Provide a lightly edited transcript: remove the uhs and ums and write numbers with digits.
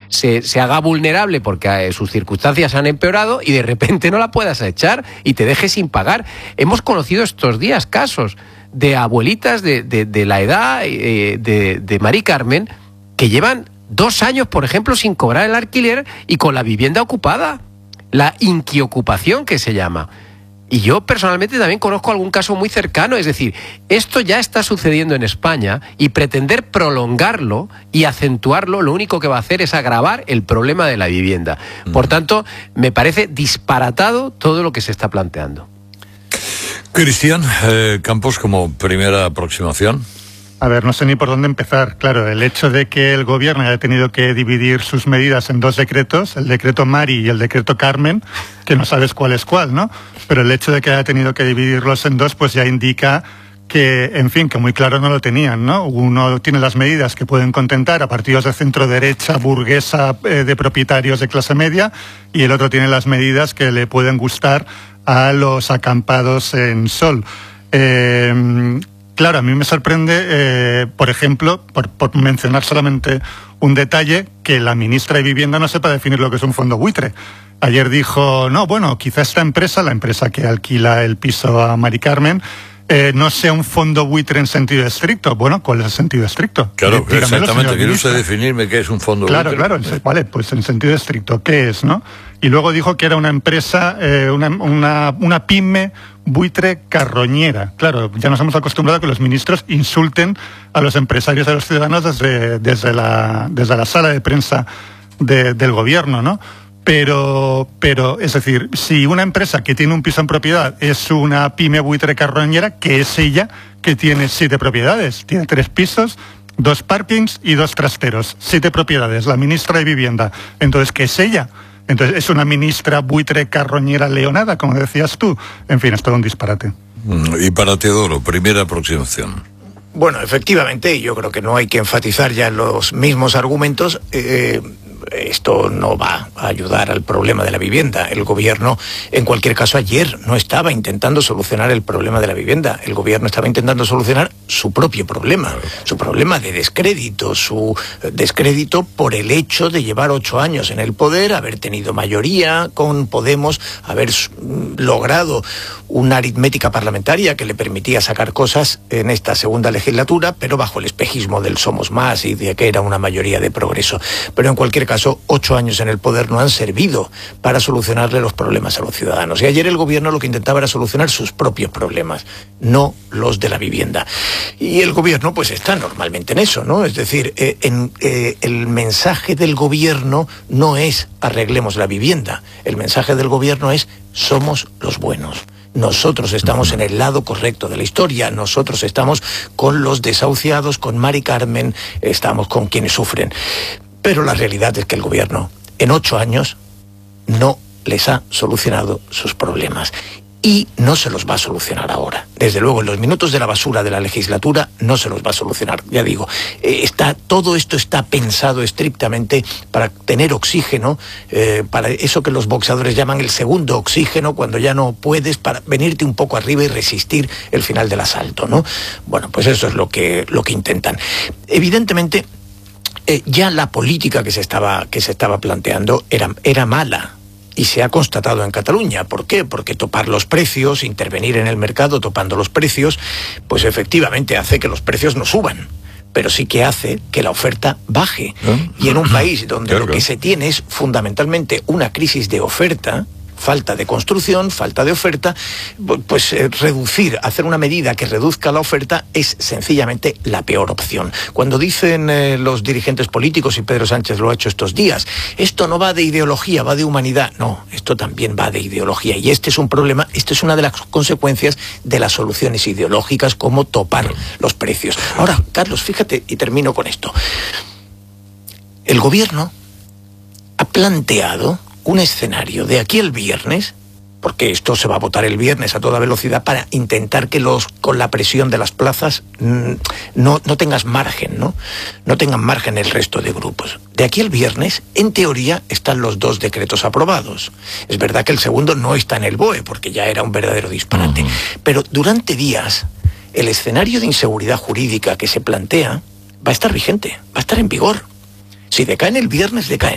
se haga vulnerable porque sus circunstancias han empeorado y de repente no la puedas echar y te dejes sin pagar. Hemos conocido estos días casos de abuelitas de la edad de Mari Carmen que llevan 2 años, por ejemplo, sin cobrar el alquiler y con la vivienda ocupada. La inquiocupación, que se llama. Y yo personalmente también conozco algún caso muy cercano. Es decir, esto ya está sucediendo en España y pretender prolongarlo y acentuarlo lo único que va a hacer es agravar el problema de la vivienda. Por tanto, me parece disparatado todo lo que se está planteando. Cristian Campos, como primera aproximación. A ver, no sé ni por dónde empezar. Claro, el hecho de que el gobierno haya tenido que dividir sus medidas en 2 decretos, el decreto Mari y el decreto Carmen, que no sabes cuál es cuál, ¿no? Pero el hecho de que haya tenido que dividirlos en 2, pues ya indica que, en fin, que muy claro no lo tenían, ¿no? Uno tiene las medidas que pueden contentar a partidos de centro-derecha, burguesa, de propietarios de clase media, y el otro tiene las medidas que le pueden gustar a los acampados en sol. Claro, a mí me sorprende, por ejemplo, por mencionar solamente un detalle, que la ministra de Vivienda no sepa definir lo que es un fondo buitre. Ayer dijo, no, bueno, quizá esta empresa, la empresa que alquila el piso a Mari Carmen, no sea un fondo buitre en sentido estricto. Bueno, ¿cuál es el sentido estricto? Claro, exactamente. ¿Quiere usted definirme qué es un fondo buitre? Claro. Vale, pues en sentido estricto, ¿qué es, no? Y luego dijo que era una empresa, una pyme buitre carroñera. Claro, ya nos hemos acostumbrado a que los ministros insulten a los empresarios y a los ciudadanos desde la sala de prensa del gobierno, ¿no? Pero, es decir, si una empresa que tiene un piso en propiedad es una pyme buitre carroñera, que es ella que tiene 7 propiedades, tiene 3 pisos, 2 parkings y 2 trasteros, 7 propiedades, la ministra de Vivienda. Entonces, ¿qué es ella? Entonces, ¿es una ministra buitre carroñera leonada, como decías tú? En fin, es todo un disparate. Y para Teodoro, primera aproximación. Bueno, efectivamente, yo creo que no hay que enfatizar ya los mismos argumentos. Esto no va a ayudar al problema de la vivienda. El gobierno, en cualquier caso, ayer no estaba intentando solucionar el problema de la vivienda. El gobierno estaba intentando solucionar su propio problema, su problema de descrédito, su descrédito por el hecho de llevar 8 años en el poder, haber tenido mayoría con Podemos, haber logrado una aritmética parlamentaria que le permitía sacar cosas en esta segunda legislatura, pero bajo el espejismo del Somos Más y de que era una mayoría de progreso. Pero en cualquier caso, 8 años en el poder no han servido para solucionarle los problemas a los ciudadanos. Y ayer el gobierno lo que intentaba era solucionar sus propios problemas, no los de la vivienda. Y el gobierno pues está normalmente en eso, ¿no? Es decir, el mensaje del gobierno no es arreglemos la vivienda. El mensaje del gobierno es somos los buenos. Nosotros estamos en el lado correcto de la historia, nosotros estamos con los desahuciados, con Mari Carmen, estamos con quienes sufren. Pero la realidad es que el gobierno en 8 años no les ha solucionado sus problemas y no se los va a solucionar ahora. Desde luego, en los minutos de la basura de la legislatura no se los va a solucionar. Ya digo, todo esto está pensado estrictamente para tener oxígeno, para eso que los boxeadores llaman el segundo oxígeno, cuando ya no puedes, para venirte un poco arriba y resistir el final del asalto, ¿no? Bueno, pues eso es lo que intentan. Evidentemente, ya la política que se estaba planteando era mala. Y se ha constatado en Cataluña. ¿Por qué? Porque topar los precios, intervenir en el mercado topando los precios, pues efectivamente hace que los precios no suban, pero sí que hace que la oferta baje. Y en un país donde lo que se tiene es fundamentalmente una crisis de oferta, falta de construcción, falta de oferta, pues hacer una medida que reduzca la oferta es sencillamente la peor opción. Cuando dicen los dirigentes políticos, y Pedro Sánchez lo ha hecho estos días, esto no va de ideología, va de humanidad. No, esto también va de ideología. Y este es un problema, esta es una de las consecuencias de las soluciones ideológicas, como topar los precios. Ahora, Carlos, fíjate, y termino con esto. El gobierno ha planteado un escenario de aquí el viernes, porque esto se va a votar el viernes a toda velocidad, para intentar que con la presión de las plazas no tengas margen, ¿no? No tengan margen el resto de grupos. De aquí el viernes, en teoría, están los 2 decretos aprobados. Es verdad que el segundo no está en el BOE, porque ya era un verdadero disparate. Pero durante días, el escenario de inseguridad jurídica que se plantea va a estar vigente, va a estar en vigor. Si decaen el viernes, decaen.